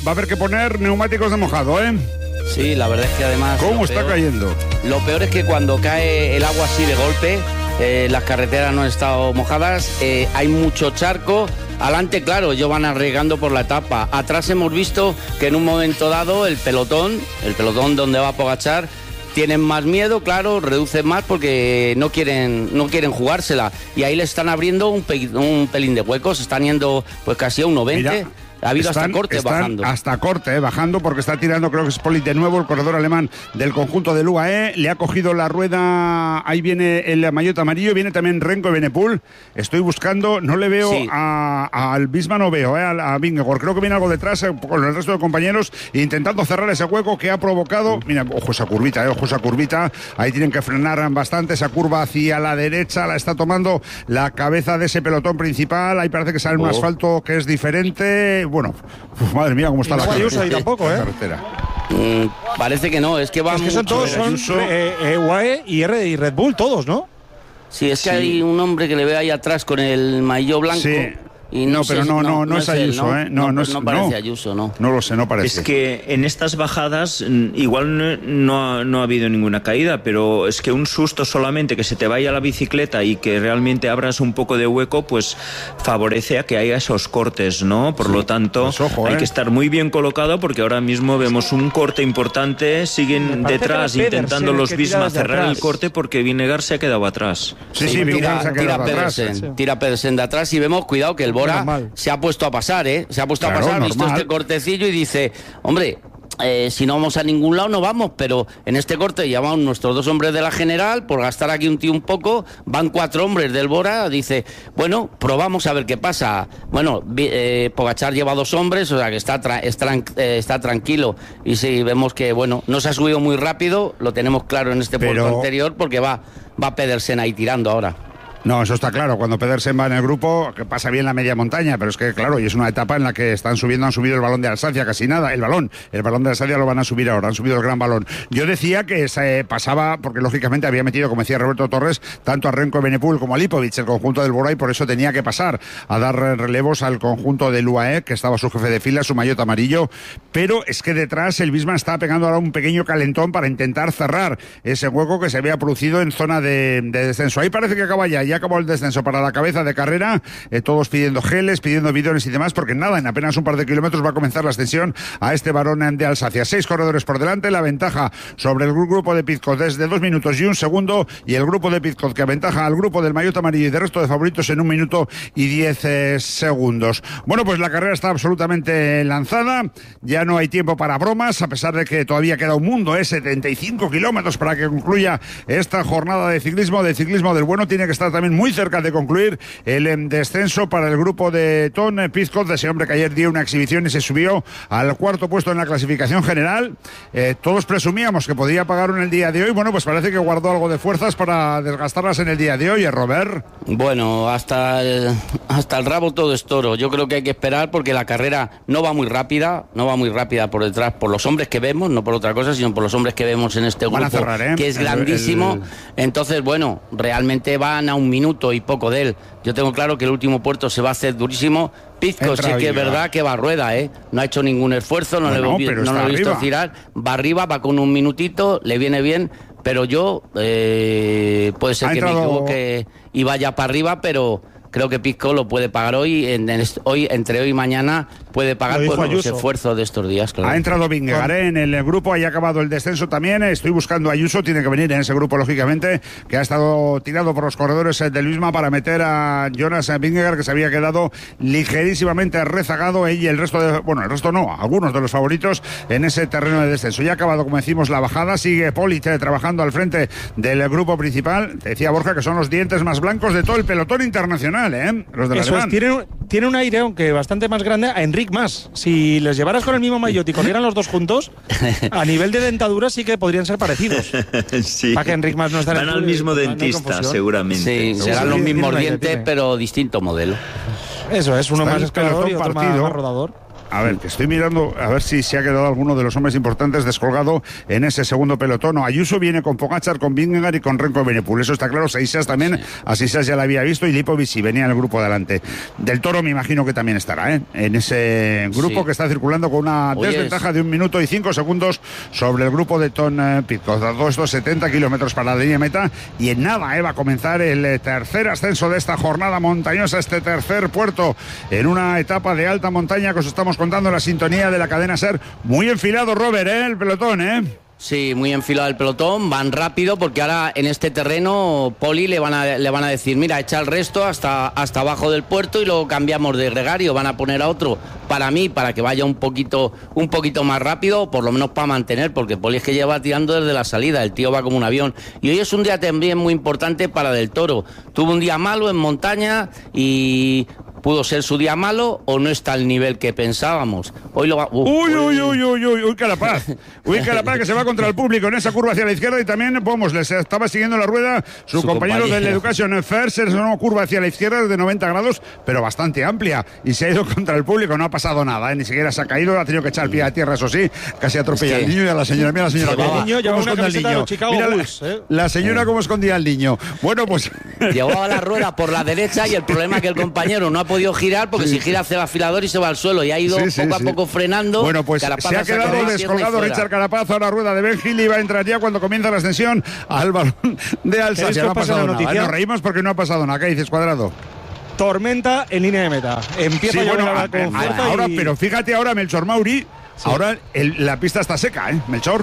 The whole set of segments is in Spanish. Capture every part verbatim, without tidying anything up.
va a haber que poner neumáticos de mojado, ¿eh? Sí, la verdad es que además... ¿Cómo está peor, cayendo? Lo peor es que cuando cae el agua así de golpe, eh, las carreteras no han estado mojadas, eh, hay mucho charco. Adelante, claro, ellos van arriesgando por la etapa. Atrás hemos visto que en un momento dado el pelotón, el pelotón donde va Pogačar, tienen más miedo, claro, reducen más porque no quieren no quieren jugársela. Y ahí le están abriendo un, pe un pelín de huecos, están yendo pues casi a uno veinte. Mira. Ha habido están, hasta corte están bajando. Hasta corte, eh, bajando, porque está tirando, creo que es Polit de nuevo, el corredor alemán del conjunto del U A E. Le ha cogido la rueda, ahí viene el maillot amarillo, viene también Renko Evenepoel. Estoy buscando, no le veo sí. a, a Albisma, no veo, eh, a, a Vingegaard. Creo que viene algo detrás eh, con el resto de compañeros, intentando cerrar ese hueco que ha provocado. Mira, ojo esa curvita, eh, ojo esa curvita. Ahí tienen que frenar bastante esa curva hacia la derecha, la está tomando la cabeza de ese pelotón principal. Ahí parece que sale oh. un asfalto que es diferente. Bueno, uf, madre mía, cómo está y la carretera. Ahí tampoco, ¿eh? carretera. Mm, parece que no, es que van. Es que son todos, son eh, eh, U A E y, R, y Red Bull, todos, ¿no? Sí, es que sí. hay un hombre que le ve ahí atrás con el maillot blanco. Sí. Y no, no pero sé, no, no, no, no es es él, Ayuso, ¿no? ¿eh? No, no, no, es, no parece no. Ayuso, no. No lo sé, no parece. Es que en estas bajadas igual no, no, ha, no ha habido ninguna caída, pero es que un susto solamente, que se te vaya la bicicleta y que realmente abras un poco de hueco, pues favorece a que haya esos cortes, ¿no? Por sí, lo tanto, pues ojo, ¿eh? hay que estar muy bien colocado porque ahora mismo vemos un corte importante, siguen detrás intentando los Visma cerrar el corte porque Vingegaard se ha quedado atrás. Sí, sí, Vingegaard se ha quedado atrás. Pedersen, tira Pedersen de atrás y vemos, cuidado, que el Bora se ha puesto a pasar, ¿eh? Se ha puesto claro, a pasar, ha visto este cortecillo y dice, hombre, eh, si no vamos a ningún lado no vamos, pero en este corte llaman nuestros dos hombres de la general, por gastar aquí un tío un poco, van cuatro hombres del Bora, dice, bueno, probamos a ver qué pasa. Bueno, eh, Pogačar lleva dos hombres, o sea que está, tra está, eh, está tranquilo, y si vemos que, bueno, no se ha subido muy rápido, lo tenemos claro en este pero... puerto anterior, porque va, va Pedersen ahí tirando ahora. No, eso está claro. Cuando Pedersen va en el grupo, que pasa bien la media montaña, pero es que, claro, y es una etapa en la que están subiendo, han subido el balón de Alsacia, casi nada, el balón, el balón de Alsacia lo van a subir ahora, han subido el gran balón. Yo decía que se pasaba, porque lógicamente había metido, como decía Roberto Torres, tanto a Renko Evenepoel como a Lipovic, el conjunto del Bora, y por eso tenía que pasar a dar relevos al conjunto del U A E, que estaba su jefe de fila, su maillot amarillo, pero es que detrás el Visma está pegando ahora un pequeño calentón para intentar cerrar ese hueco que se había producido en zona de, de descenso. Ahí parece que acaba ya, ya acabó el descenso para la cabeza de carrera, eh, todos pidiendo geles, pidiendo bidones y demás, porque nada, en apenas un par de kilómetros va a comenzar la ascensión a este varón de Alsacia. Seis corredores por delante, la ventaja sobre el grupo de Pidcock desde dos minutos y un segundo, y el grupo de Pidcock que aventaja al grupo del maillot amarillo y del resto de favoritos en un minuto y diez eh, segundos. Bueno, pues la carrera está absolutamente lanzada, ya no hay tiempo para bromas, a pesar de que todavía queda un mundo, eh, setenta y cinco kilómetros para que concluya esta jornada de ciclismo, de ciclismo del bueno. Tiene que estar también muy cerca de concluir el descenso para el grupo de Tom Pidcock, de ese hombre que ayer dio una exhibición y se subió al cuarto puesto en la clasificación general. Eh, todos presumíamos que podía pagar en el día de hoy. Bueno, pues parece que guardó algo de fuerzas para desgastarlas en el día de hoy, ¿eh, Robert? Bueno, hasta el, hasta el rabo todo es toro. Yo creo que hay que esperar porque la carrera no va muy rápida, no va muy rápida por detrás, por los hombres que vemos, no por otra cosa, sino por los hombres que vemos en este grupo, cerrar, ¿eh? que es grandísimo. El, el... Entonces, bueno, realmente van a un minuto y poco de él. Yo tengo claro que el último puerto se va a hacer durísimo. Pidcock sí que es verdad que va a rueda, ¿eh? No ha hecho ningún esfuerzo, no, no, le, no lo he visto tirar. Va arriba, va con un minutito, le viene bien, pero yo, eh, puede ser ha que entrado... me equivoque y vaya para arriba, pero creo que Pidcock lo puede pagar hoy, en, en, hoy entre hoy y mañana puede pagar por los esfuerzos de estos días. Claro. Ha entrado Vingegaard ¿eh? en el grupo, ha acabado el descenso también. Estoy buscando a Ayuso, tiene que venir en ese grupo, lógicamente, que ha estado tirado por los corredores del Visma para meter a Jonas Vingegaard, que se había quedado ligerísimamente rezagado, y el resto de, bueno, el resto no, algunos de los favoritos en ese terreno de descenso. Ya ha acabado, como decimos, la bajada, sigue Polit eh, trabajando al frente del grupo principal. Te decía Borja que son los dientes más blancos de todo el pelotón internacional, ¿eh? Los de la Eso es, tiene, tiene un aire, aunque bastante más grande, a Enric Mas. Si les llevaras con el mismo maillot y corrieran los dos juntos, a nivel de dentadura sí que podrían ser parecidos. Sí. Para que Enric Mas no esté Van al mismo dentista, seguramente. Sí, serán los mismos dientes, pero distinto modelo. Eso es, uno Está más escalador y otro más, más rodador. A ver, que estoy mirando a ver si se ha quedado alguno de los hombres importantes descolgado en ese segundo pelotón. Ayuso viene con Pogačar, con Vingegaard y con Renko Evenepoel. Eso está claro. Seisas también, sí. A Seisas ya la había visto y Lipovic sí venía en el grupo adelante. Del Toro me imagino que también estará, ¿eh? En ese grupo sí. Que está circulando con una Oye, desventaja es... de un minuto y cinco segundos sobre el grupo de Tom eh, Pidcock. Todos estos setenta kilómetros para la línea de meta y en nada eh, va a comenzar el tercer ascenso de esta jornada montañosa, este tercer puerto en una etapa de alta montaña que os estamos contando en la sintonía de la cadena SER. Muy enfilado, Robert, ¿eh? El pelotón, ¿eh? Sí, muy enfilado el pelotón, van rápido porque ahora en este terreno Poli le van a, le van a decir, mira, echa el resto hasta, hasta abajo del puerto y luego cambiamos de gregario, van a poner a otro para mí, para que vaya un poquito, un poquito más rápido, por lo menos para mantener, porque Poli es que lleva tirando desde la salida, el tío va como un avión. Y hoy es un día también muy importante para Del Toro. Tuvo un día malo en montaña y... pudo ser su día malo o no está al nivel que pensábamos. Hoy lo va... Uf, uy, uy, uy, uy, uy, uy, Carapaz. Uy, Carapaz, que se va contra el público en esa curva hacia la izquierda y también, vamos, les estaba siguiendo la rueda su, su compañero, compañero del Education First, es una curva hacia la izquierda de noventa grados, pero bastante amplia, y se ha ido contra el público, no ha pasado nada, ¿eh? Ni siquiera se ha caído, ha tenido que echar pie a tierra, eso sí, casi atropella es que... al niño y a la señora. Mira la señora cómo, niño, cómo esconde al niño. Mira Bulls, ¿eh? la, la señora cómo escondía al niño. Bueno, pues... Llevaba la rueda por la derecha y el problema es que el compañero no ha podido girar porque sí. Si gira hacia el afilador y se va al suelo y ha ido sí, sí, poco a sí. poco frenando. Bueno, pues Carapaz se ha quedado descolgado Richard Carapaz, ahora rueda de Ben Hill y va a entrar ya cuando comienza la ascensión al balón de Alsacia. No ha pasado nada. Nos reímos porque no ha pasado nada. ¿Qué dices, Cuadrado? Tormenta en línea de meta. Empieza sí, a bueno, ahora con fuerza ahora, y... pero fíjate ahora, Melchor Mauri. Sí. Ahora el, la pista está seca, ¿eh, Melchor?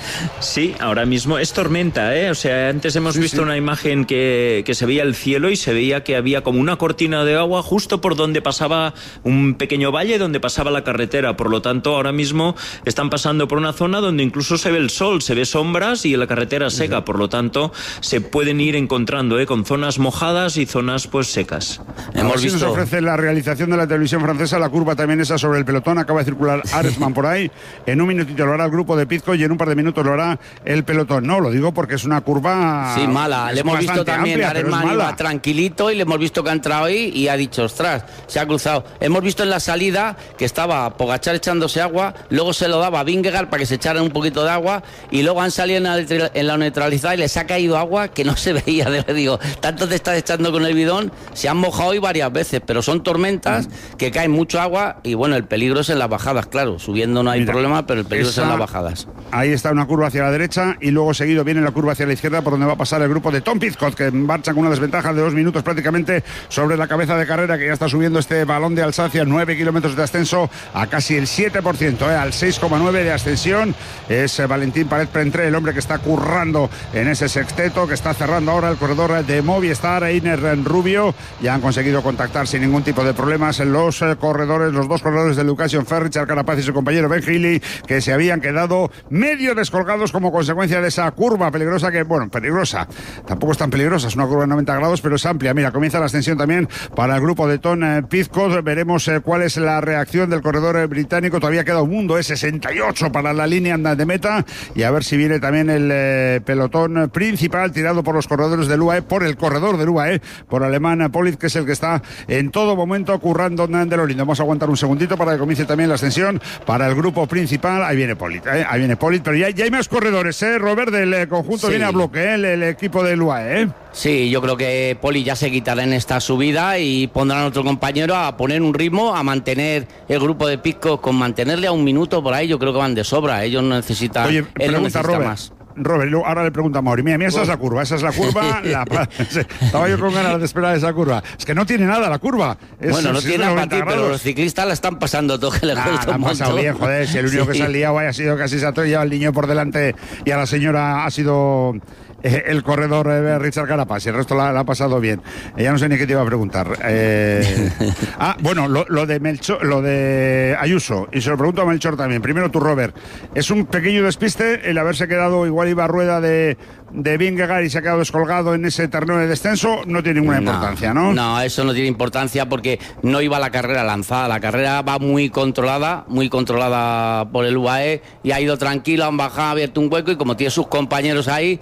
Sí, ahora mismo es tormenta, ¿eh? O sea, antes hemos sí, visto sí. una imagen que, que se veía el cielo y se veía que había como una cortina de agua justo por donde pasaba un pequeño valle, donde pasaba la carretera. Por lo tanto, ahora mismo están pasando por una zona donde incluso se ve el sol, se ve sombras y la carretera seca. Sí. Por lo tanto, se pueden ir encontrando, ¿eh? Con zonas mojadas y zonas pues secas. Hemos visto. Nos ofrece la realización de la televisión francesa, la curva también esa sobre el pelotón, acaba de circular Aresman por ahí, en un minutito lo hará el grupo de Pidcock y en un par de minutos lo hará el pelotón. No, lo digo porque es una curva... Sí, mala. Le hemos visto también a Aresman iba tranquilito y le hemos visto que ha entrado ahí y ha dicho, ostras, se ha cruzado. Hemos visto en la salida que estaba Pogačar echándose agua, luego se lo daba a Vingegaard para que se echara un poquito de agua y luego han salido en la, en la neutralizada y les ha caído agua que no se veía. Le digo, tanto te estás echando con el bidón, se han mojado hoy varias veces, pero son tormentas que caen mucho agua y bueno, el peligro es en las bajadas, claro, subiendo no hay Mira, problema, pero el peligro esa, es en las bajadas. Ahí está una curva hacia la derecha y luego seguido viene la curva hacia la izquierda por donde va a pasar el grupo de Tom Pidcock, que marcha con una desventaja de dos minutos prácticamente sobre la cabeza de carrera, que ya está subiendo este balón de Alsacia, nueve kilómetros de ascenso a casi el siete por ciento, ¿eh? Al seis coma nueve de ascensión. Es eh, Valentín Paret Prentré, el hombre que está currando en ese sexteto, que está cerrando ahora el corredor de Movistar, Einer Rubio. Ya han conseguido contactar sin ningún tipo de problemas los eh, corredores, los dos corredores del Education First, Richard Carapaz y su compañero Ben Healy, que se habían quedado medio descolgados como consecuencia de esa curva peligrosa que, bueno, peligrosa, tampoco es tan peligrosa, es una curva de noventa grados, pero es amplia. Mira, comienza la ascensión también para el grupo de Tom eh, Pidcock. Veremos eh, cuál es la reacción del corredor eh, británico. Todavía queda un mundo, es eh, sesenta y ocho para la línea de meta, y a ver si viene también el eh, pelotón principal tirado por los corredores del U A E, por el corredor del U A E, por Alemán Polit, que es el que está en todo momento currando de lo lindo. Vamos a aguantar un segundito para que comience también la ascensión para el grupo principal. Ahí viene Polit, ¿eh? Ahí viene Polit, pero ya, ya hay más corredores, ¿eh? Robert, del eh, conjunto sí. Viene a bloque, ¿eh? el, el equipo del U A E, ¿eh? Sí, yo creo que Poli ya se quitará en esta subida y pondrán a otro compañero a poner un ritmo, a mantener el grupo de Pidcock, con mantenerle a un minuto por ahí. Yo creo que van de sobra, ellos no necesitan, Oye, él no necesita Robert. más. Robert, ahora le pregunto a Mauri, mira, mira, esa es la curva, esa es la curva, la, estaba yo con ganas de esperar esa curva, es que no tiene nada la curva. Es, bueno, no es, tiene nada para ti, pero los ciclistas la están pasando todo, que le nah, la han pasado bien, joder, si el único sí. que se ha liado ha sido casi se ha llevado al niño por delante y a la señora ha sido... Eh, el corredor eh, Richard Carapaz, y el resto la, la ha pasado bien. Eh, ya no sé ni qué te iba a preguntar. Eh... ah, bueno, lo, lo de Melchor, lo de Ayuso, y se lo pregunto a Melchor también. Primero tú, Robert, es un pequeño despiste el haberse quedado, igual iba a rueda de, de Vingegaard y se ha quedado descolgado en ese terreno de descenso, no tiene ninguna no, importancia, ¿no? No, eso no tiene importancia porque no iba la carrera lanzada, la carrera va muy controlada, muy controlada por el U A E, y ha ido tranquilo, han bajado, ha abierto un hueco, y como tiene sus compañeros ahí, pues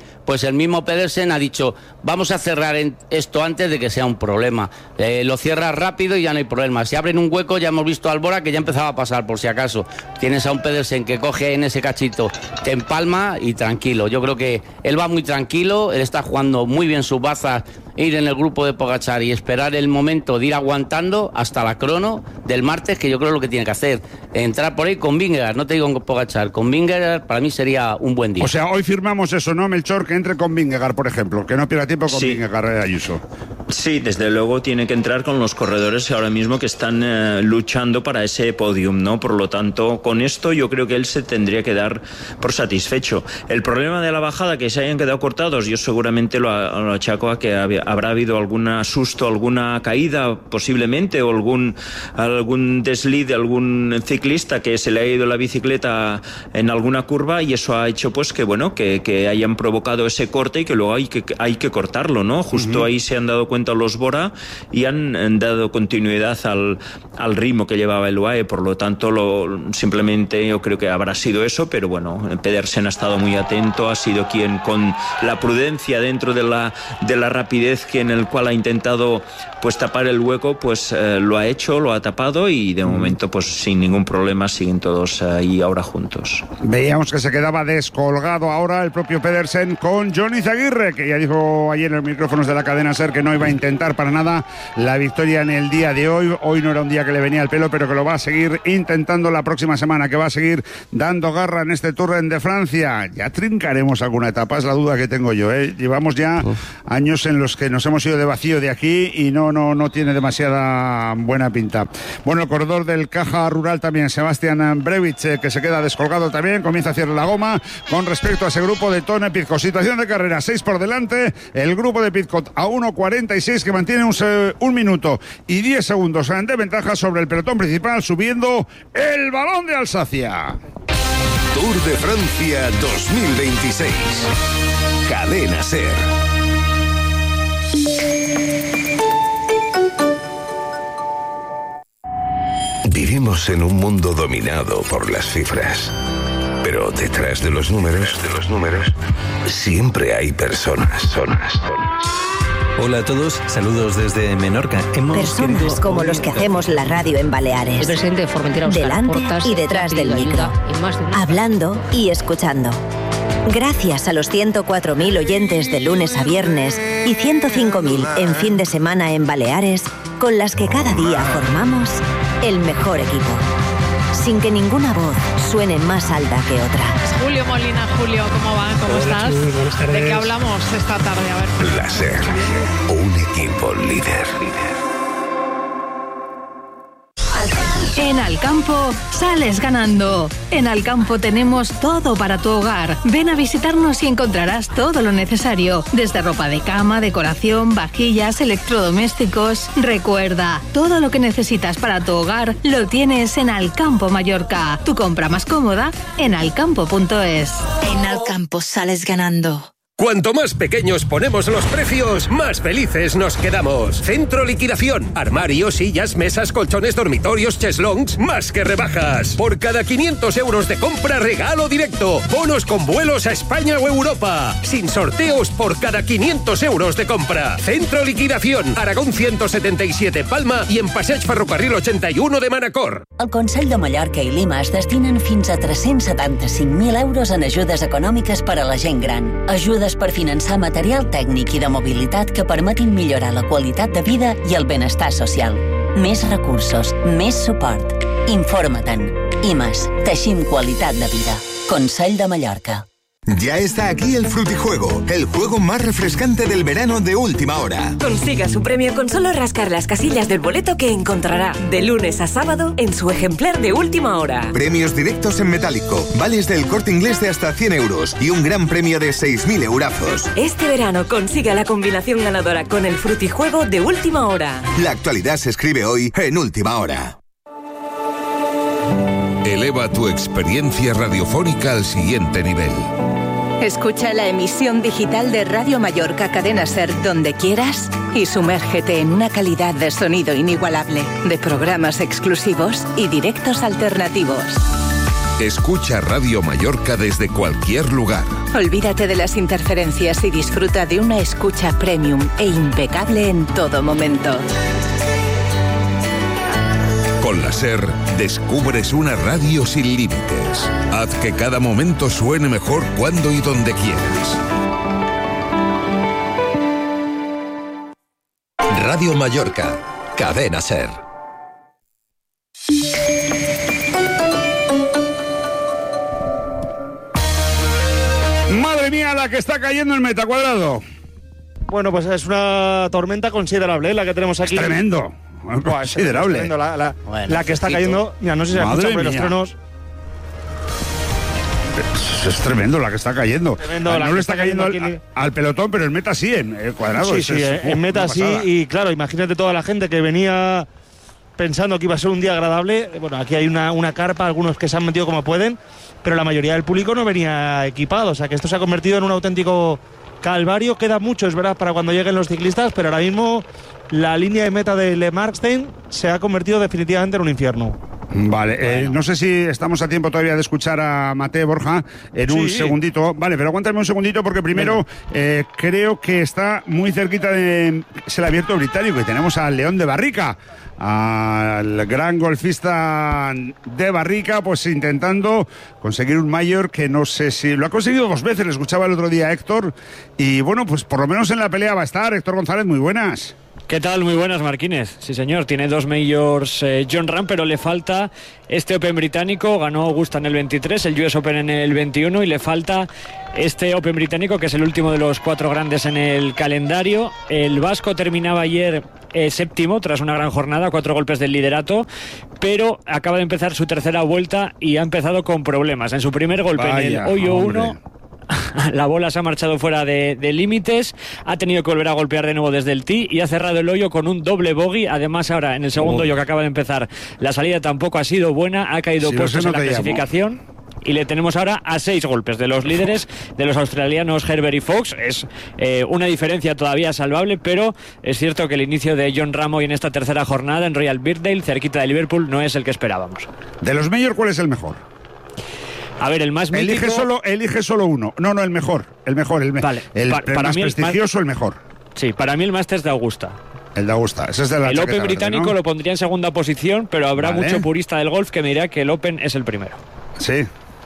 el mismo Pedersen ha dicho, vamos a cerrar en esto antes de que sea un problema. Eh, lo cierras rápido y ya no hay problema. Si abren un hueco, ya hemos visto al Bora que ya empezaba a pasar, por si acaso. Tienes a un Pedersen que coge en ese cachito, te empalma y tranquilo. Yo creo que él va muy tranquilo, él está jugando muy bien sus bazas, ir en el grupo de Pogačar y esperar el momento de ir aguantando hasta la crono del martes, que yo creo es lo que tiene que hacer. Entrar por ahí con Vingegaard, no te digo con Pogačar, con Vingegaard para mí sería un buen día. O sea, hoy firmamos eso, ¿no, Melchor? Que entre con Vingegaard, por ejemplo, que no pierda tiempo con sí. Vingegaard, Ayuso. Sí, desde luego tiene que entrar con los corredores ahora mismo que están eh, luchando para ese podium, ¿no? Por lo tanto, con esto yo creo que él se tendría que dar por satisfecho. El problema de la bajada, que se hayan quedado cortados, yo seguramente lo, lo achaco a que había, habrá habido algún susto, alguna caída posiblemente, o algún, algún desliz de algún ciclista que se le ha ido la bicicleta en alguna curva, y eso ha hecho pues que bueno, que, que hayan provocado ese corte y que luego hay que, hay que cortarlo, ¿no? Justo uh-huh. ahí se han dado cuenta los Bora y han, han dado continuidad al, al ritmo que llevaba el U A E, por lo tanto lo, simplemente yo creo que habrá sido eso, pero bueno, Pedersen ha estado muy atento, ha sido quien con la prudencia dentro de la, de la rapidez que en el cual ha intentado pues tapar el hueco, pues eh, lo ha hecho, lo ha tapado y de momento pues sin ningún problema siguen todos ahí ahora juntos. Veíamos que se quedaba descolgado ahora el propio Pedersen con Johnny Zaguirre, que ya dijo ayer en los micrófonos de la cadena SER que no iba a intentar para nada la victoria en el día de hoy. Hoy no era un día que le venía al pelo, pero que lo va a seguir intentando la próxima semana, que va a seguir dando garra en este Tour de Francia. Ya trincaremos alguna etapa, es la duda que tengo yo, ¿eh? Llevamos ya Uf. años en los que nos hemos ido de vacío de aquí y no, no, no tiene demasiada buena pinta. Bueno, el corredor del Caja Rural también, Sebastián Brevich, eh, que se queda descolgado también, comienza a hacer la goma con respecto a ese grupo de Tone Pidcock. Situación de carrera, seis por delante, el grupo de Pidcock a uno cuarenta y seis, que mantiene un, un minuto y diez segundos de ventaja sobre el pelotón principal, subiendo el Balón de Alsacia. Tour de Francia dos mil veintiséis. Cadena SER. Vivimos en un mundo dominado por las cifras. Pero detrás de los números, de los números, siempre hay personas, personas, personas. Hola a todos, saludos desde Menorca. Hemos Personas como los que hacemos la radio en Baleares. El presidente de Formentera, Oscar Delante Portas, y detrás del micro. Hablando y escuchando. Gracias a los ciento cuatro mil oyentes de lunes a viernes y ciento cinco mil en fin de semana en Baleares, con las que cada día formamos el mejor equipo. Sin que ninguna voz suene más alta que otra. Julio Molina, Julio, ¿cómo va? ¿Cómo estás? ¿De qué hablamos esta tarde? A ver. La SER, un equipo líder. En Alcampo sales ganando. En Alcampo tenemos todo para tu hogar. Ven a visitarnos y encontrarás todo lo necesario, desde ropa de cama, decoración, vajillas, electrodomésticos. Recuerda, todo lo que necesitas para tu hogar lo tienes en Alcampo Mallorca. Tu compra más cómoda en alcampo punto es. En Alcampo sales ganando. Cuanto más pequeños ponemos los precios, más felices nos quedamos. Centro Liquidación. Armarios, sillas, mesas, colchones, dormitorios, cheslongs, más que rebajas. Por cada quinientos euros de compra, regalo directo. Bonos con vuelos a España o Europa. Sin sorteos por cada quinientos euros de compra. Centro Liquidación. Aragón ciento setenta y siete Palma i en Passeig Ferrocarril ochenta y uno de Manacor. El Consell de Mallorca i Lima es destinen fins a tres-cents setanta-cinc mil euros en ajudes econòmiques per a la gent gran. Ajudes per finançar material tècnic i de mobilitat que permetin millorar la qualitat de vida i el benestar social. Més recursos, més suport. Informa-te'n. I més, teixim qualitat de vida. Consell de Mallorca. Ya está aquí el Frutijuego, el juego más refrescante del verano de última hora. Consiga su premio con solo rascar las casillas del boleto que encontrará de lunes a sábado en su ejemplar de última hora. Premios directos en metálico, vales del Corte Inglés de hasta cien euros y un gran premio de seis mil eurazos. Este verano consiga la combinación ganadora con el Frutijuego de última hora. La actualidad se escribe hoy en última hora. Eleva tu experiencia radiofónica al siguiente nivel. Escucha la emisión digital de Radio Mallorca Cadena SER donde quieras y sumérgete en una calidad de sonido inigualable, de programas exclusivos y directos alternativos. Escucha Radio Mallorca desde cualquier lugar. Olvídate de las interferencias y disfruta de una escucha premium e impecable en todo momento. Con la SER, descubres una radio sin límites. Haz que cada momento suene mejor cuando y donde quieras. Radio Mallorca, Cadena SER. Madre mía, la que está cayendo en Metacuadrado. Bueno, pues es una tormenta considerable, ¿eh? La que tenemos aquí. Es tremendo. Buah, es considerable. Tremendo, la, la, bueno, la que está cayendo. Mira, no sé si se escucha por los truenos. Es, es tremendo la que está cayendo. Tremendo, no le está, está cayendo, cayendo al, al pelotón, pero en meta sí, en el cuadrado. Sí, es, sí, es, en uh, meta sí. Y claro, imagínate toda la gente que venía pensando que iba a ser un día agradable. Bueno, aquí hay una, una carpa, algunos que se han metido como pueden, pero la mayoría del público no venía equipado. O sea que esto se ha convertido en un auténtico calvario. Queda mucho, es verdad, para cuando lleguen los ciclistas, pero ahora mismo la línea de meta de Le Markstein se ha convertido definitivamente en un infierno. Vale, bueno. eh, no sé si estamos a tiempo todavía de escuchar a Mate Borja en sí. un segundito. Vale, pero aguántame un segundito porque primero eh, creo que está muy cerquita de el Abierto Británico y tenemos al León de Barrica, al gran golfista de Barrica, pues intentando conseguir un mayor que no sé si lo ha conseguido dos veces. Le escuchaba el otro día a Héctor y bueno, pues por lo menos en la pelea va a estar. Héctor González, muy buenas. ¿Qué tal? Muy buenas, Marquínez. Sí, señor, tiene dos majors eh, Jon Rahm, pero le falta este Open británico. Ganó Augusta en el veintitrés, el U S Open en el veintiuno y le falta este Open británico, que es el último de los cuatro grandes en el calendario. El vasco terminaba ayer eh, séptimo tras una gran jornada, cuatro golpes del liderato, pero acaba de empezar su tercera vuelta y ha empezado con problemas. En su primer golpe, Vaya, en el hoyo uno... la bola se ha marchado fuera de, de límites, ha tenido que volver a golpear de nuevo desde el tee y ha cerrado el hoyo con un doble bogey. Además, ahora en el segundo oh. hoyo que acaba de empezar, la salida tampoco ha sido buena, ha caído si puestos no en la clasificación. Llamo. Y le tenemos ahora a seis golpes de los líderes, de los australianos Herbert y Fox. Es eh, una diferencia todavía salvable, pero es cierto que el inicio de Jon Rahm hoy en esta tercera jornada en Royal Birkdale, cerquita de Liverpool, no es el que esperábamos. De los majors, ¿cuál es el mejor? A ver, el más mítico... Elige solo, elige solo uno. No, no, el mejor. El mejor, el, me... vale. el, pa, el para más mí prestigioso, el, el mejor. Sí, para mí el Masters de Augusta. El de Augusta. Ese es de la el Open verde, británico, ¿no? Lo pondría en segunda posición, pero habrá vale. mucho purista del golf que me dirá que el Open es el primero. Sí.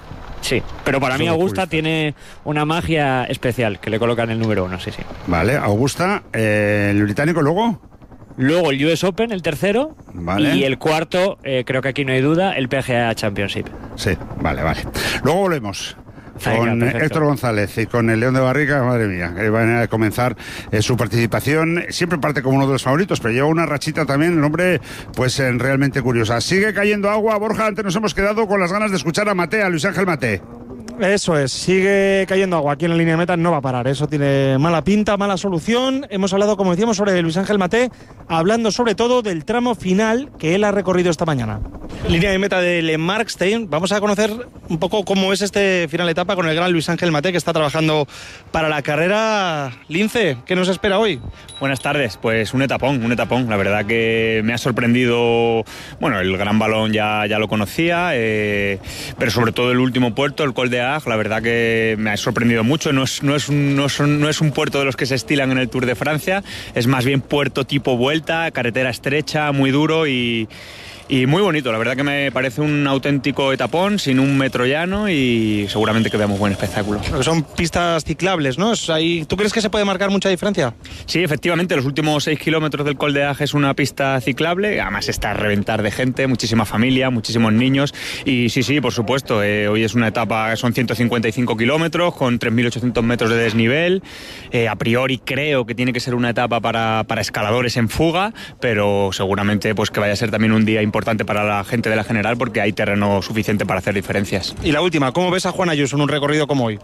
Sí, pero para Solo mí Augusta purista. Tiene una magia especial que le colocan el número uno, sí, sí. Vale, Augusta, eh, el británico luego... Luego el U S Open, el tercero. Vale. Y el cuarto, eh, creo que aquí no hay duda, el P G A Championship. Sí, vale, vale. Luego volvemos con Venga, Héctor González y con el León de Barrica. Madre mía, que van a comenzar eh, su participación. Siempre parte como uno de los favoritos, pero lleva una rachita también, el hombre, pues eh, realmente curiosa. Sigue cayendo agua, Borja. Antes nos hemos quedado con las ganas de escuchar a Mate, a Luis Ángel Mate. Eso es, sigue cayendo agua aquí en la línea de meta, no va a parar, eso tiene mala pinta, mala solución. Hemos hablado, como decíamos, sobre Luis Ángel Mate, hablando sobre todo del tramo final que él ha recorrido esta mañana. Línea de meta de Le Markstein, vamos a conocer un poco cómo es este final de etapa con el gran Luis Ángel Mate, que está trabajando para la carrera. Lince, ¿qué nos espera hoy? Buenas tardes, pues un etapón, un etapón, la verdad que me ha sorprendido, bueno, el Gran Balón ya, ya lo conocía, eh, pero sobre todo el último puerto, el Col de Agde, la verdad que me ha sorprendido mucho. No es, no, es un, no, son, no es un puerto de los que se estilan en el Tour de Francia, es más bien puerto tipo vuelta, carretera estrecha, muy duro y, y muy bonito. La verdad que me parece un auténtico etapón sin un metro llano y seguramente que veamos buen espectáculo. Son pistas ciclables, ¿no? Ahí, ¿tú crees que se puede marcar mucha diferencia? Sí, efectivamente, los últimos seis kilómetros del Col de Agde es una pista ciclable, además está a reventar de gente, muchísima familia, muchísimos niños y sí, sí, por supuesto, eh, hoy es una etapa, son ciento cincuenta y cinco kilómetros con tres mil ochocientos metros de desnivel, eh, a priori creo que tiene que ser una etapa para, para escaladores en fuga, pero seguramente pues que vaya a ser también un día importante para la gente de la general porque hay terreno suficiente para hacer diferencias. Y la última, ¿cómo ves a Juan Ayuso en un recorrido como hoy?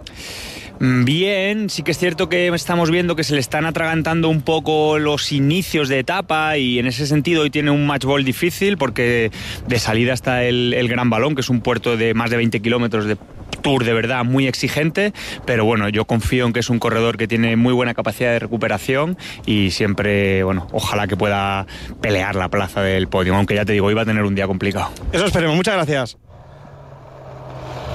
Bien, sí que es cierto que estamos viendo que se le están atragantando un poco los inicios de etapa y en ese sentido hoy tiene un match ball difícil porque de salida está el, el Gran Balón, que es un puerto de más de veinte kilómetros de Tour de verdad muy exigente, pero bueno, yo confío en que es un corredor que tiene muy buena capacidad de recuperación y siempre, bueno, ojalá que pueda pelear la plaza del podio, aunque ya te digo, iba a tener un día complicado. Eso esperemos, muchas gracias.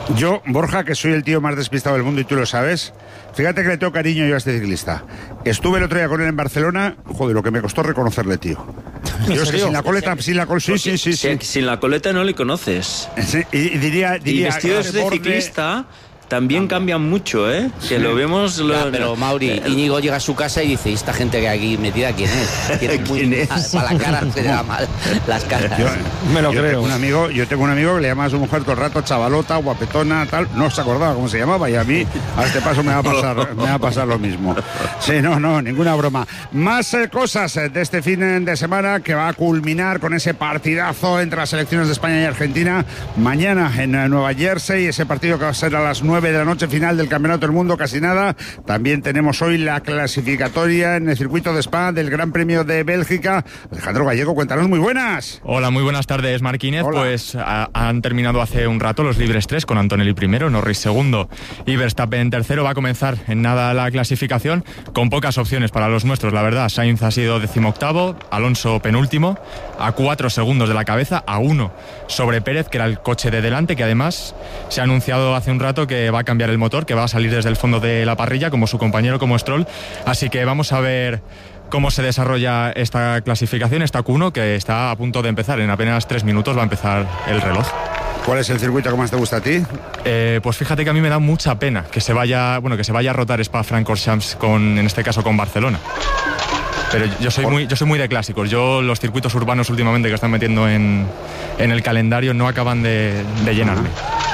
Yo, Borja, que soy el tío más despistado del mundo y tú lo sabes, fíjate que le tengo cariño yo a este ciclista. Estuve el otro día con él en Barcelona, joder, lo que me costó reconocerle, tío. Yo es que sin la coleta, sin la coleta, sí, sí, sí, sí. Sin la coleta no le conoces. Sí, y, y diría, diría... Y vestidos de ciclista... También cambian mucho, ¿eh? Sí. Que lo vemos... Lo... Ya, pero Mauri, eh, Íñigo llega a su casa y dice, ¿y esta gente que hay aquí metida quién es? ¿Quién, ¿Quién es? Para la cara se le da mal las caras. Yo, me lo yo creo. Tengo un amigo, yo tengo un amigo que le llama a su mujer todo el rato chavalota, guapetona, tal. No se acordaba cómo se llamaba y a mí a este paso me va a pasar, me va a pasar lo mismo. Sí, no, no, ninguna broma. Más eh, cosas eh, de este fin de semana que va a culminar con ese partidazo entre las selecciones de España y Argentina mañana en eh, Nueva Jersey, ese partido que va a ser a las nueve de la noche, final del Campeonato del Mundo, casi nada. También tenemos hoy la clasificatoria en el circuito de Spa del Gran Premio de Bélgica. Alejandro Gallego, cuéntanos, muy buenas. Hola, muy buenas tardes, Marquínez. Hola. Pues a, han terminado hace un rato los libres tres con Antonelli primero, Norris segundo y Verstappen tercero. Va a comenzar en nada la clasificación con pocas opciones para los nuestros, la verdad. Sainz ha sido decimoctavo, Alonso penúltimo, a cuatro segundos de la cabeza, a uno sobre Pérez, que era el coche de delante, que además se ha anunciado hace un rato que va a cambiar el motor, que va a salir desde el fondo de la parrilla como su compañero, como Stroll. Así que vamos a ver cómo se desarrolla esta clasificación, esta Q uno, que está a punto de empezar. En apenas tres minutos va a empezar el reloj. ¿Cuál es el circuito que más te gusta a ti? Eh, pues fíjate que a mí me da mucha pena que se vaya, bueno, que se vaya a rotar Spa-Francorchamps con, en este caso, con Barcelona. Pero yo soy muy, yo soy muy de clásicos. Yo los circuitos urbanos últimamente que están metiendo en, en el calendario no acaban de, de llenarme.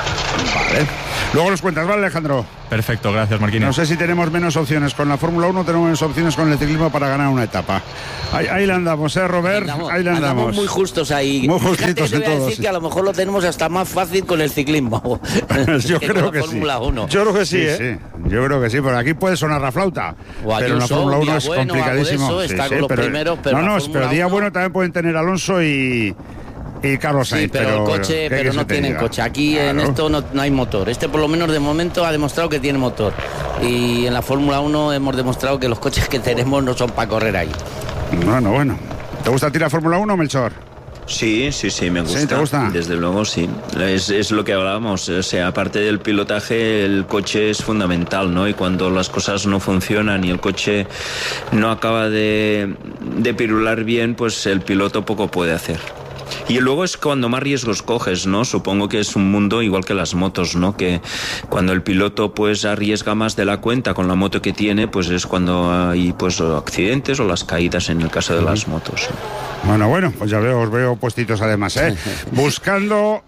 Vale. Luego los cuentas, ¿vale, Alejandro? Perfecto, gracias, Marquínez. No sé si tenemos menos opciones con la Fórmula uno, tenemos menos opciones con el ciclismo para ganar una etapa. Ahí, ahí la andamos, ¿eh, Robert? Andamos, ahí la andamos. andamos muy justos ahí. Muy justitos en todo. Decir sí. Que a lo mejor lo tenemos hasta más fácil con el ciclismo. Yo que creo que Fórmula sí. uno. Yo creo que sí, sí, ¿eh? Sí. Yo creo que sí, porque aquí puede sonar la flauta. O pero en la Fórmula uno es bueno, complicadísimo. Eso, sí, está sí, con los pero, primeros, pero no, no, pero día uno... bueno también pueden tener Alonso y... Y Carlos Sainz, sí, pero, pero el coche, pero no tienen diga? coche. Aquí claro. En esto no, no hay motor. Este por lo menos de momento ha demostrado que tiene motor. Y en la Fórmula uno hemos demostrado que los coches que tenemos no son para correr ahí. Bueno, bueno. ¿Te gusta a ti la Fórmula uno, Melchor? Sí, sí, sí, me gusta. ¿Sí, te gusta? Desde luego, sí. Es, es lo que hablábamos. O sea, aparte del pilotaje, el coche es fundamental, ¿no? Y cuando las cosas no funcionan y el coche no acaba de, de pirular bien, pues el piloto poco puede hacer. Y luego es cuando más riesgos coges, ¿no? Supongo que es un mundo igual que las motos, ¿no? Que cuando el piloto pues arriesga más de la cuenta con la moto que tiene, pues es cuando hay pues accidentes o las caídas en el caso de las motos. Bueno, bueno, pues ya veo, os veo puestitos además, ¿eh? Buscando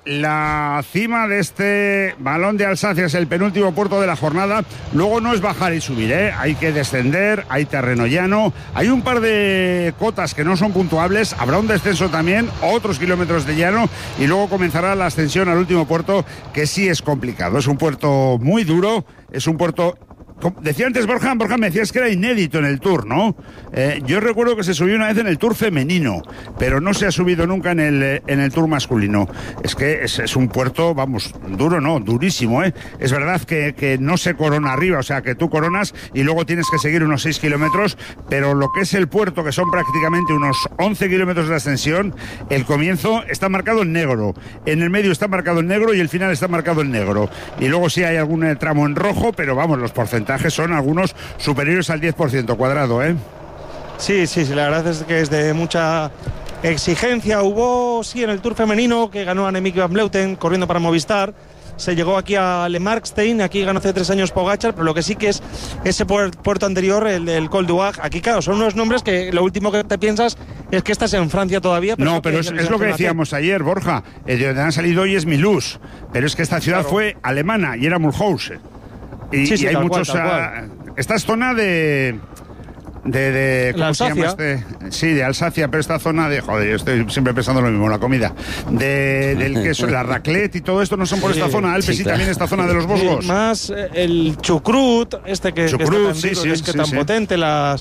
la cima de este Balón de Alsacia, es el penúltimo puerto de la jornada. Luego no es bajar y subir, ¿eh? Hay que descender, hay terreno llano, hay un par de cotas que no son puntuables, habrá un descenso también, otros kilómetros de llano y luego comenzará la ascensión al último puerto, que sí es complicado. Es un puerto muy duro, es un puerto... Decía antes Borja, Borja me decías que era inédito en el Tour, ¿no? Eh, yo recuerdo que se subió una vez en el Tour femenino, pero no se ha subido nunca en el, en el Tour masculino. Es que es, es un puerto, vamos, duro no, durísimo, ¿eh? Es verdad que, que no se corona arriba, o sea, que tú coronas y luego tienes que seguir unos seis kilómetros, pero lo que es el puerto, que son prácticamente unos once kilómetros de ascensión, el comienzo está marcado en negro, en el medio está marcado en negro y el final está marcado en negro. Y luego sí hay algún tramo en rojo, pero vamos, los porcentajes son algunos superiores al diez por ciento cuadrado, ¿eh? Sí, sí, sí, la verdad es que es de mucha exigencia. Hubo, sí, en el Tour femenino que ganó Annemiek van Vleuten corriendo para Movistar. Se llegó aquí a Le Markstein, aquí ganó hace tres años Pogačar, pero lo que sí que es ese puerto anterior, el del Col d'Huac. Aquí, claro, son unos nombres que lo último que te piensas es que estás en Francia todavía. Pero no, pero es, es lo que decíamos ayer, Borja. El de donde han salido hoy es Mulhouse, pero es que esta ciudad claro. fue alemana y era Mulhouse. Y, sí, sí, y hay muchos. Cual, uh, esta es zona de. De, de ¿Cómo se llama este? Sí, de Alsacia, pero esta zona de. Joder, yo estoy siempre pensando lo mismo, la comida. De, del queso, la raclette y todo esto no son por sí, esta zona. Alpes sí, claro. Y también esta zona de los Vosgos. Sí, más el chucrut, este que, chucrut, que, está tan sí, duro, sí, que es que sí, tan sí. potente, las.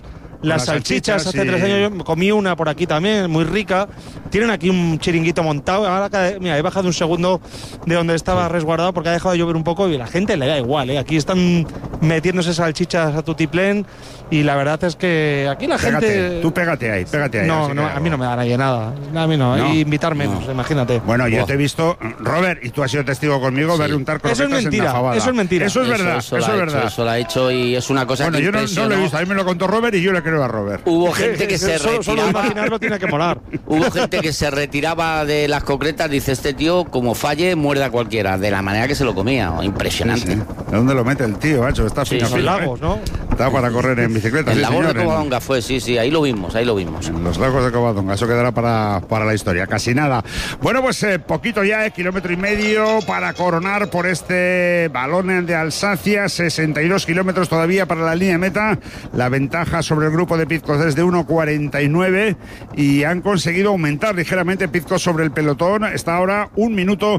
las salchichas, salchichas, hace sí. tres años yo comí una por aquí también, muy rica. Tienen aquí un chiringuito montado. Ahora, mira, he bajado un segundo de donde estaba resguardado porque ha dejado de llover un poco y a la gente le da igual, ¿eh? Aquí están metiéndose salchichas a tutiplén y la verdad es que aquí la pégate, gente... Tú pégate ahí, pégate ahí. No, no, a mí no me da nadie nada. A mí no, no y invitar menos, no. imagínate. Bueno, yo oh. te he visto, Robert, y tú has sido testigo conmigo, sí. verle untar croquetas eso es mentira, en la fabada. Eso es mentira. Eso es verdad, eso, eso, eso es verdad. verdad. Eso lo ha hecho y es una cosa bueno, que yo no, no lo he visto, a mí me lo contó Robert y yo le creo a Robert. Hubo gente que se solo, retiraba. Solo imaginarlo tiene que molar. Hubo gente que se retiraba de las concretas, dice este tío, como falle, muerde a cualquiera, de la manera que se lo comía. Impresionante. Sí, sí. ¿De dónde lo mete el tío, macho? Está sí, fino. Son lagos, ¿no? Está para correr en bicicleta. El sí, lago señor, de Covadonga en... fue, sí, sí, ahí lo vimos, ahí lo vimos. En los lagos de Covadonga, eso quedará para, para la historia, casi nada. Bueno, pues eh, poquito ya, eh, kilómetro y medio para coronar por este balón de Alsacia, sesenta y dos kilómetros todavía para la línea de meta. La ventaja sobre el grupo de Pizcos es de uno cuarenta y nueve y han conseguido aumentar ligeramente Pizcos sobre el pelotón. Está ahora un minuto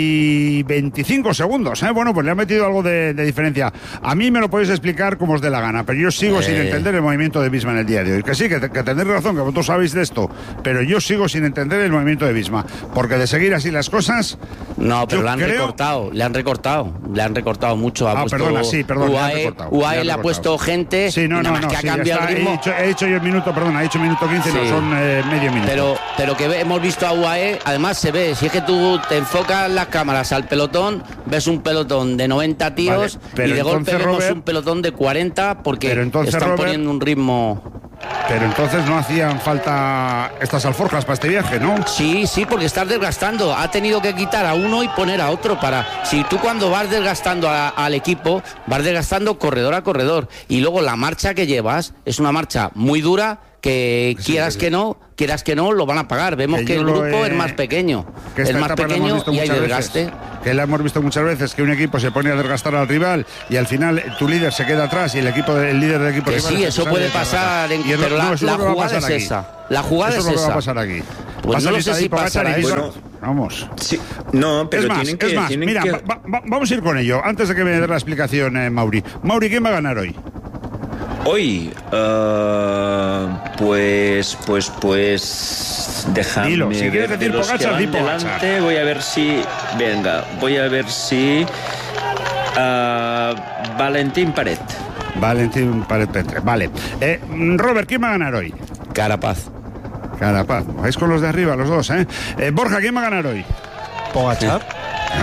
y veinticinco segundos. ¿eh? Bueno, pues le ha metido algo de, de diferencia. A mí me lo podéis explicar como os dé la gana, pero yo sigo eh... sin entender el movimiento de Visma en el día de hoy. Que sí, que, que tenéis razón, que vosotros sabéis de esto, pero yo sigo sin entender el movimiento de Visma, porque de seguir así las cosas... No, pero le han creo... recortado, le han recortado, le han recortado mucho. Ha ah, puesto perdona, sí, perdón, U A E, le, recortado, U A E le, le ha puesto gente, sí, no, y nada no, más no, que sí, ha cambiado está, el ritmo. He dicho, he dicho yo el minuto, perdona, he dicho minuto quince, sí. no, son eh, medio minuto. Pero, pero que hemos visto a U A E, además se ve, si es que tú te enfocas las cámaras al pelotón, ves un pelotón de noventa tíos vale, y de golpe vemos Robert, un pelotón de cuarenta porque entonces, están Robert, poniendo un ritmo... Pero entonces no hacían falta estas alforjas para este viaje, ¿no? Sí, sí, porque estás desgastando. Ha tenido que quitar a uno y poner a otro para... Si tú cuando vas desgastando a, al equipo, vas desgastando corredor a corredor. Y luego la marcha que llevas es una marcha muy dura que sí, quieras sí, sí. que no, quieras que no, lo van a pagar. Vemos que, que el grupo he... es más pequeño. Que es más pequeño y hay desgaste. Veces, que la hemos visto muchas veces, que un equipo se pone a desgastar al rival y al final tu líder se queda atrás y el equipo el líder del equipo que rival sí, eso puede pasar, en, pero no, la, la jugada es aquí. esa. La jugada eso es, es lo esa. que va a pasar aquí. Pues no sé si pasará eso. Bueno, vamos. Sí, no, pero es más, tienen que, es más tienen mira, que... va, va, vamos a ir con ello. Antes de que me dé la explicación, eh, Mauri. Mauri, ¿quién va a ganar hoy? Hoy, uh, pues, pues, pues, déjame Dilo, si quieres decir de Pogačar, di Pogačar. Voy a ver si, venga, voy a ver si uh, Valentín Paret. Valentín Paret Petre, vale. Eh, Robert, ¿quién va a ganar hoy? Carapaz. Carapaz, es con los de arriba, los dos, ¿eh? eh Borja, ¿quién va a ganar hoy? Pogačar. Sí.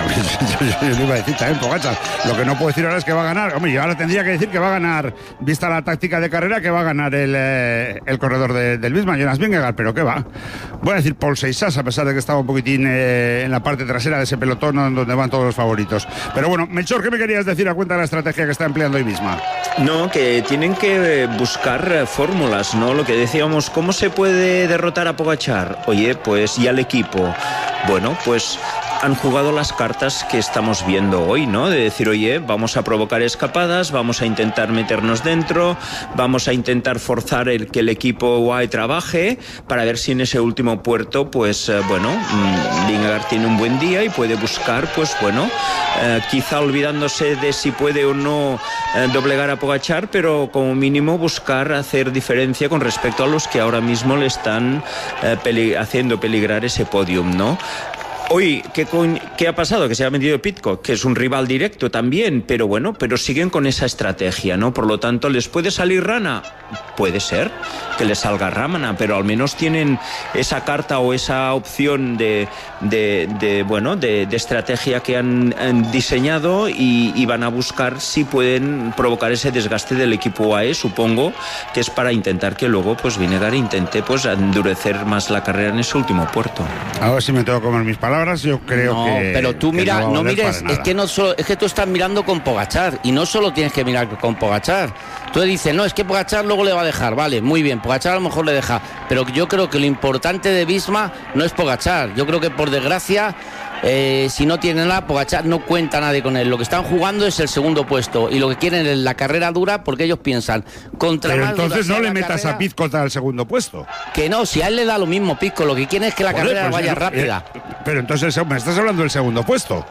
Yo, yo, yo iba a decir también Pogačar. Lo que no puedo decir ahora es que va a ganar. Hombre, yo ahora tendría que decir que va a ganar, vista la táctica de carrera, que va a ganar el, eh, el corredor de, del Visma, Jonas Vingegaard, pero ¿qué va? Voy a decir Paul Seixas, a pesar de que estaba un poquitín eh, en la parte trasera de ese pelotón donde van todos los favoritos. Pero bueno, Melchor, ¿qué me querías decir a cuenta de la estrategia que está empleando hoy Visma? No, que tienen que buscar eh, fórmulas, ¿no? Lo que decíamos, ¿cómo se puede derrotar a Pogačar? Oye, pues, y al equipo. Bueno, pues han jugado las cartas que estamos viendo hoy, ¿no? De decir, oye, vamos a provocar escapadas, vamos a intentar meternos dentro, vamos a intentar forzar el que el equipo U A E trabaje para ver si en ese último puerto, pues, eh, bueno, Vingegaard tiene un buen día y puede buscar, pues, bueno, eh, quizá olvidándose de si puede o no eh, doblegar a Pogačar, pero como mínimo buscar hacer diferencia con respecto a los que ahora mismo le están eh, peli- haciendo peligrar ese podium, ¿no? Hoy, ¿qué, ¿qué ha pasado? Que se ha metido Pidcock, que es un rival directo también, pero bueno, pero siguen con esa estrategia, ¿no? Por lo tanto, ¿les puede salir rana? Puede ser que les salga rana, pero al menos tienen esa carta o esa opción de, de, de bueno, de, de estrategia que han, han diseñado y, y van a buscar si pueden provocar ese desgaste del equipo U A E, supongo que es para intentar que luego, pues, Vingegaard intente, pues, endurecer más la carrera en ese último puerto. A ver si me tengo que comer mis palabras. Yo creo no, que pero tú mira, no, no mires, es que no solo, es que tú estás mirando con Pogačar y no solo tienes que mirar con Pogačar. Tú dices, no, es que Pogačar luego le va a dejar, vale, muy bien, Pogačar a lo mejor le deja, pero yo creo que lo importante de Visma no es Pogačar. Yo creo que por desgracia, eh, si no tienen nada, Pogačar no cuenta nadie con él. Lo que están jugando es el segundo puesto y lo que quieren es la carrera dura porque ellos piensan contra pero más entonces no le metas carrera, a Pidcock al segundo puesto. Que no, si a él le da lo mismo Pidcock, lo que quieren es que la Joder, carrera pues vaya es, rápida. Eh, pero entonces me estás hablando del segundo puesto.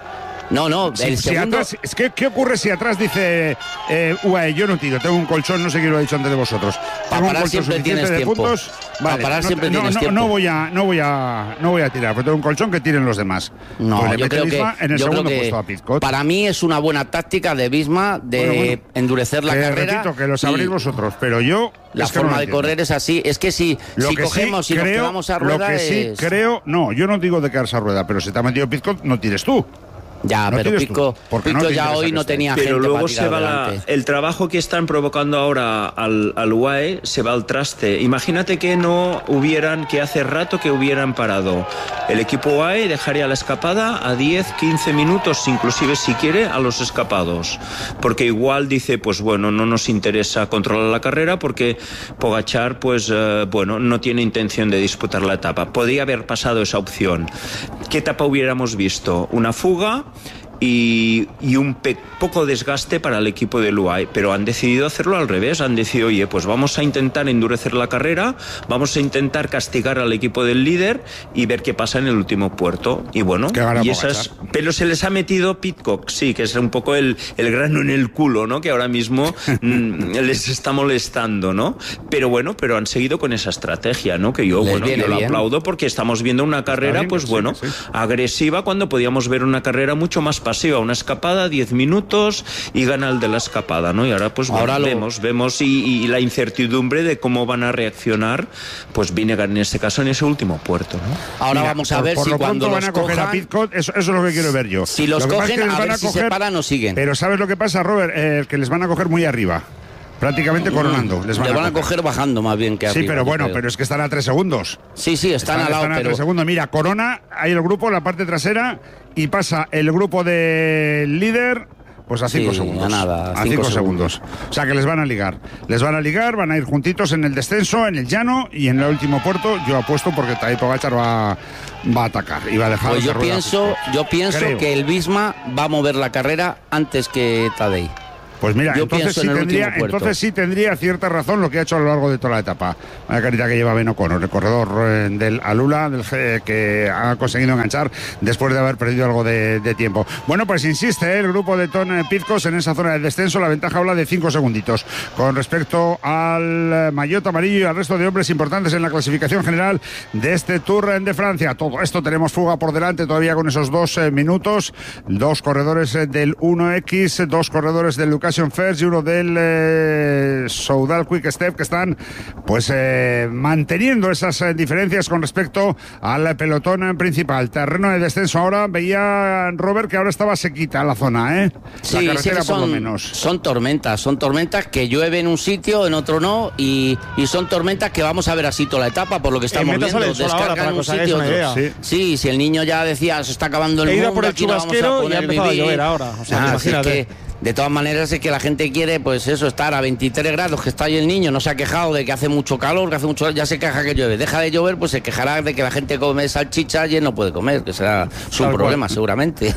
No, no, si, el si segundo... atrás, es que, ¿qué ocurre si atrás dice eh, U A E, yo no tiro, tengo un colchón, no sé quién lo ha dicho antes de vosotros. Para parar siempre tienes de tiempo. Puntos, vale, Para parar no, siempre no, tienes no, tiempo. No voy a, no voy a, no voy a tirar, porque tengo un colchón que tiren los demás. No, pues yo creo que, en el yo segundo creo que puesto a Pizcot. Para mí es una buena táctica de Visma de bueno, bueno, endurecer la que carrera. Repito, que lo sabréis vosotros, pero yo... La es que forma no de correr es así. Es que si, lo si que cogemos y sí nos creo, quedamos a rueda Lo que sí es... creo... No, yo no digo de quedarse a rueda, pero si te ha metido Pizcot, no tires tú. Ya, no pero Pico, Pico no ya hoy no tenía pero gente luego para se va la, el trabajo que están provocando ahora al, al U A E se va al traste. Imagínate que no hubieran, que hace rato que hubieran parado. El equipo U A E dejaría la escapada a diez, quince minutos, inclusive si quiere, a los escapados. Porque igual dice, pues bueno, no nos interesa controlar la carrera porque Pogačar, pues eh, bueno, no tiene intención de disputar la etapa. Podría haber pasado esa opción. ¿Qué etapa hubiéramos visto? Una fuga y, y un pe- poco desgaste para el equipo del U A E, pero han decidido hacerlo al revés, han decidido, oye, pues vamos a intentar endurecer la carrera, vamos a intentar castigar al equipo del líder y ver qué pasa en el último puerto, y bueno, y esas, pero se les ha metido Pidcock, sí, que es un poco el, el grano en el culo, ¿no?, que ahora mismo mm, les está molestando, ¿no?, pero bueno, pero han seguido con esa estrategia, ¿no?, que yo, les bueno, yo lo bien. aplaudo porque estamos viendo una carrera, bien, pues sí, bueno, sí. agresiva, cuando podíamos ver una carrera mucho más pasiva, una escapada, diez minutos y gana el de la escapada, ¿no? Y ahora pues ahora bueno, lo... vemos, vemos y, y la incertidumbre de cómo van a reaccionar, pues Vinegar en este caso en ese último puerto, ¿no? Ahora Mira, vamos a ver por, por si cuando van a coger cojan, a Pidcock, eso, eso es lo que quiero ver yo. Si los cogen, es que a ver a si coger, se paran o siguen. Pero ¿sabes lo que pasa, Robert? Eh, que les van a coger muy arriba. Prácticamente coronando. Les van, Le van a, a coger bajando más bien que arriba. Sí, pero bueno, creo. pero es que están a tres segundos. Sí, sí, están, están al lado. Están a pero... tres segundos. Mira, Corona, ahí el grupo, la parte trasera, y pasa el grupo del líder, pues a cinco sí, segundos. A nada, a cinco, cinco segundos. segundos. O sea que les van a ligar. Les van a ligar, van a ir juntitos en el descenso, en el llano y en el último puerto. Yo apuesto porque Tadej Pogačar va, va a atacar y va a dejar. Pues yo pienso, yo pienso Creo. que el Visma va a mover la carrera antes que Tadej. Pues mira, Yo entonces sí, tendría, entonces sí tendría cierta razón lo que ha hecho a lo largo de toda la etapa. La carita que lleva Ben O'Connor, el corredor eh, del Alula, del, eh, que ha conseguido enganchar después de haber perdido algo de, de tiempo. Bueno, pues insiste eh, el grupo de Tom Pidcock en esa zona de descenso. La ventaja habla de cinco segunditos. Con respecto al maillot amarillo y al resto de hombres importantes en la clasificación general de este Tour de Francia. Todo esto tenemos fuga por delante todavía con esos dos eh, minutos. Dos corredores eh, del uno equis, dos corredores del Lucas First y uno del eh, Soudal Quick Step, que están pues eh, manteniendo esas eh, diferencias con respecto al pelotón principal. Terreno de descenso ahora, veía Robert que ahora estaba sequita la zona, ¿eh? Sí, la carretera sí, son, por lo menos. Son tormentas, son tormentas que llueve en un sitio, en otro no, y, y son tormentas que vamos a ver así toda la etapa, por lo que estamos viendo. Descargan en un sitio otro. Sí. sí, si el niño ya decía, se está acabando el He ido mundo, por el aquí no vamos a poner y ha empezado vivir. a llover ahora. O sea, ah, imagínate. Si es que, de todas maneras es que la gente quiere, pues eso, estar a veintitrés grados, que está ahí el niño, no se ha quejado de que hace mucho calor, que hace mucho ya se queja que llueve. Deja de llover, pues se quejará de que la gente come salchicha y él no puede comer, que será su Tal problema cual. seguramente.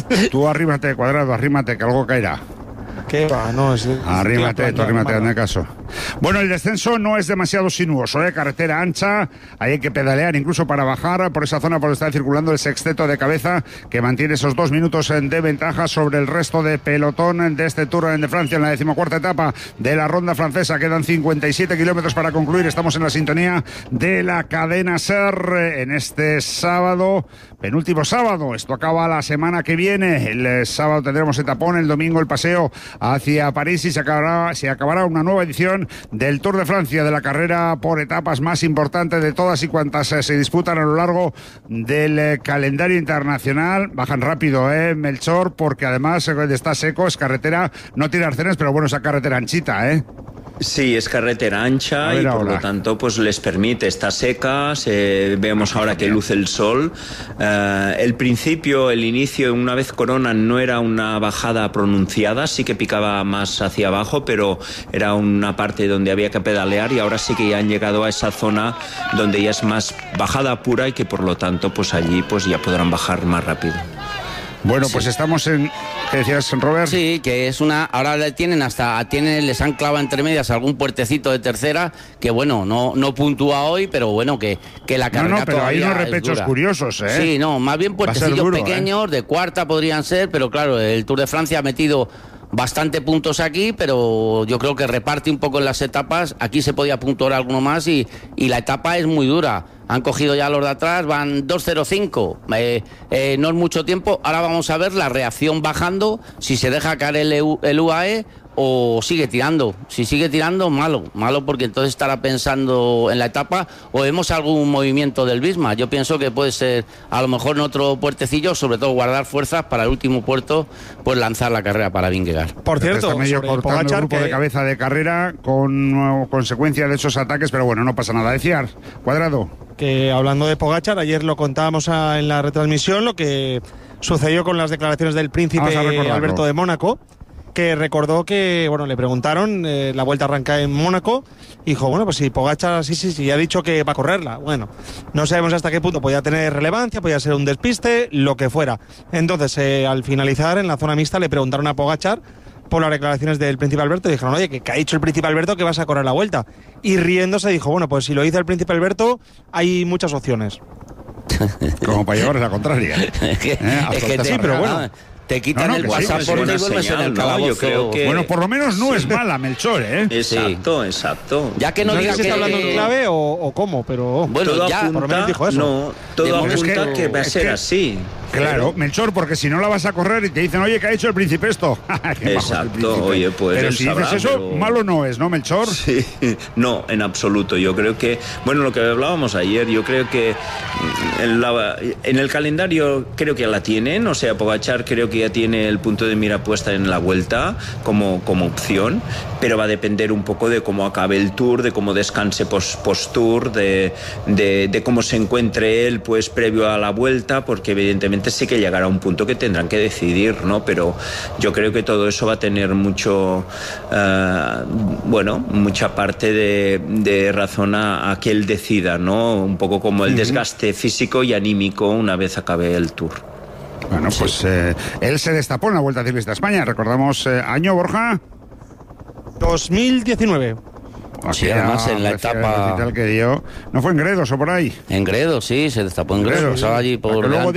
Tú arrímate, Cuadrado, arrímate, que algo caerá. ¿Qué va? No, es, arrímate, tú arrímate, hazme caso. Bueno, el descenso no es demasiado sinuoso, ¿eh? Carretera ancha, ahí hay que pedalear incluso para bajar por esa zona por donde está circulando el sexteto de cabeza, que mantiene esos dos minutos de ventaja sobre el resto de pelotón de este Tour de Francia en la decimocuarta etapa de la ronda francesa. Quedan cincuenta y siete kilómetros para concluir. Estamos en la sintonía de la cadena SER en este sábado, penúltimo sábado. Esto acaba la semana que viene. El sábado tendremos etapón, el domingo el paseo hacia París y se acabará, se acabará una nueva edición del Tour de Francia, de la carrera por etapas más importante de todas y cuantas eh, se disputan a lo largo del eh, calendario internacional. Bajan rápido, eh, Melchor, porque además eh, está seco, es carretera, no tiene arcenes, pero bueno, esa carretera anchita, ¿eh? Sí, es carretera ancha y por ahora. Lo tanto pues les permite, está seca, se, vemos ahora que luce el sol. Uh, el principio, el inicio, una vez coronan, no era una bajada pronunciada, sí que picaba más hacia abajo, pero era una parte donde había que pedalear y ahora sí que ya han llegado a esa zona donde ya es más bajada pura y que por lo tanto pues allí pues ya podrán bajar más rápido. Bueno, pues sí. Estamos en... ¿Qué decías, Robert? Sí, que es una... Ahora le tienen hasta... Tienen, les han clavado entre medias algún puertecito de tercera que, bueno, no, no puntúa hoy, pero bueno, que, que la carrera No, no, pero hay unos repechos curiosos, ¿eh? Sí, no, más bien puertecillos duro, pequeños, ¿eh? De cuarta podrían ser, pero claro, el Tour de Francia ha metido bastante puntos aquí, pero yo creo que reparte un poco en las etapas. Aquí se podía puntuar alguno más y, y la etapa es muy dura. Han cogido ya los de atrás, van dos cero cinco, eh, eh, no es mucho tiempo. Ahora vamos a ver la reacción bajando, si se deja caer el, el U A E o sigue tirando. Si sigue tirando, malo, malo porque entonces estará pensando en la etapa o vemos algún movimiento del Visma. Yo pienso que puede ser a lo mejor en otro puertecillo, sobre todo guardar fuerzas para el último puerto, pues lanzar la carrera para Vingegaard. Por cierto, está medio cortando Pogačar, el grupo que... de cabeza de carrera con uh, consecuencia de esos ataques, pero bueno, no pasa nada. Decía Cuadrado. Que hablando de Pogačar, ayer lo contábamos a, en la retransmisión, lo que sucedió con las declaraciones del príncipe Alberto de Mónaco, que recordó que, bueno, le preguntaron, eh, la vuelta arranca en Mónaco, y dijo, bueno, pues si Pogačar sí, sí, sí, ha dicho que va a correrla. Bueno, no sabemos hasta qué punto podía tener relevancia, podía ser un despiste, lo que fuera. Entonces, eh, al finalizar, en la zona mixta, le preguntaron a Pogačar por las declaraciones del príncipe Alberto y dijeron, oye, que, que ha dicho el príncipe Alberto que vas a correr la vuelta. Y riéndose dijo, bueno, pues si lo dice el príncipe Alberto, hay muchas opciones. Como para llevarles la contraria. Es que, ¿Eh? es que te, sí, pero bueno. Te quitan no, no, el WhatsApp sí, por y vuelves en el calabozo. Yo creo que... Bueno, por lo menos no sí. es mala, Melchor, ¿eh? Exacto, sí. exacto. Ya que no, no diga sé si que... está hablando en clave o, o cómo, pero... Bueno, todo ya, apunta, por lo menos dijo eso. No, todo apunta que, que va a ser que, así. Claro, pero... Melchor, porque si no la vas a correr y te dicen, oye, ¿qué ha hecho el príncipe esto? Exacto, príncipe. Oye, pues pero si sabrá, dices eso, pero... malo no es, ¿no, Melchor? Sí, no, en absoluto. Yo creo que, bueno, lo que hablábamos ayer, yo creo que en, la, en el calendario creo que ya la tienen, o sea, Pogačar creo que ya tiene el punto de mira puesta en la vuelta como, como opción, pero va a depender un poco de cómo acabe el Tour, de cómo descanse post, post Tour, de, de, de cómo se encuentre él pues previo a la vuelta, porque evidentemente sí que llegará a un punto que tendrán que decidir, ¿no? Pero yo creo que todo eso va a tener mucho uh, bueno, mucha parte de, de razón a, a que él decida, ¿no? Un poco como el desgaste físico y anímico una vez acabe el Tour. Bueno, pues sí. eh, él se destapó en la Vuelta Ciclista a España. Recordamos, eh, ¿año, Borja? dos mil diecinueve. O sea, sí, además en la etapa... Que dio. ¿No fue en Gredos o por ahí? En Gredos, sí, se destapó en Gredos. Gredos, sí. Allí por luego